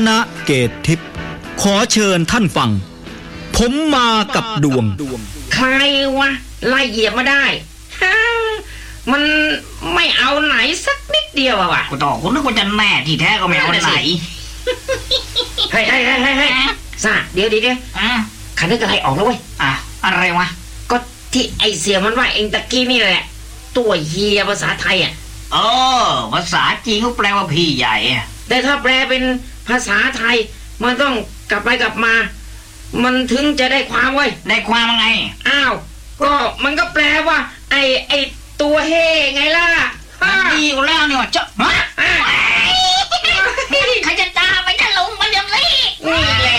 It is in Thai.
ณะเกตทิพย์ขอเชิญท่านฟังผมมากับดวงใครวะไล่เหยียบมาได้มันไม่เอาไหนสักนิดเดียวอะวะกูต่อคุณนึกว่าจะแน่ที่แท้ก็ไม่เอาไหนเฮ้ยซ่าเดี๋ยวขันนึกอะไรออกแล้วเว้ยอะไรวะก็ที่ไอเสียมันว่าเองตะกี้นี่แหละตัวเฮียภาษาไทยภาษาจีนเขาแปลว่าพี่ใหญ่แต่ถ้าแปลเป็นภาษาไทยมันต้องกลับไปกลับมามันถึงจะได้ความเว้ยได้ความไงก็มันก็แปลว่าไอตัวเฮไงล่ะดีอยู่แล้วเนี่ยเจ้าใครจะตามมันจะลงมันจะรีนี่แหละ